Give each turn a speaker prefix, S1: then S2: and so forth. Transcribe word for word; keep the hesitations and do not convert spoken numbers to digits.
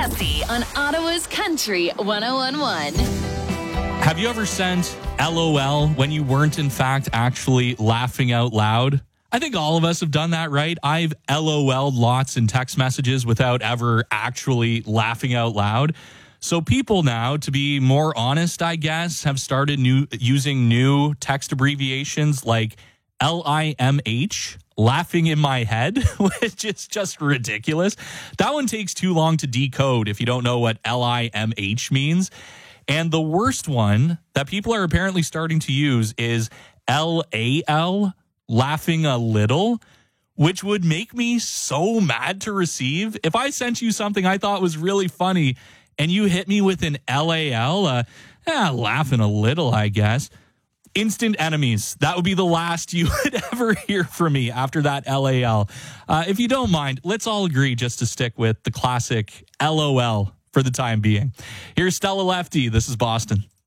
S1: Lefty on Ottawa's Country one oh one point one.
S2: Have you ever sent LOL when you weren't, in fact, actually laughing out loud? I think all of us have done that, right? I've LOL'd lots in text messages without ever actually laughing out loud. So people now, to be more honest, I guess, have started new using new text abbreviations like L I M H, laughing in my head, which is just ridiculous. That one takes too long to decode if you don't know what L I M H means. And the worst one that people are apparently starting to use is L A L, laughing a little, which would make me so mad to receive. If I sent you something I thought was really funny and you hit me with an L A L, uh, eh, laughing a little, I guess. Instant enemies. That would be the last you would ever hear from me after that L A L. Uh, if you don't mind, let's all agree just to stick with the classic L O L for the time being. Here's Stella Lefty. This is Boston.